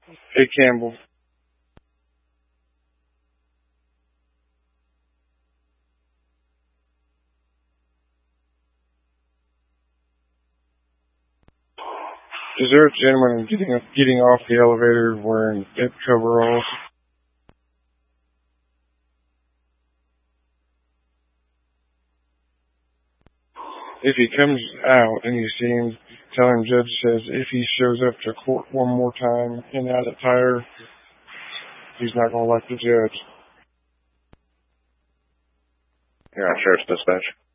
Hey, Campbell. Is there a gentleman getting off the elevator wearing hip coveralls? If he comes out and you see him, tell him Judge says if he shows up to court one more time in that attire, he's not going to like the judge. You're on Sheriff's Dispatch.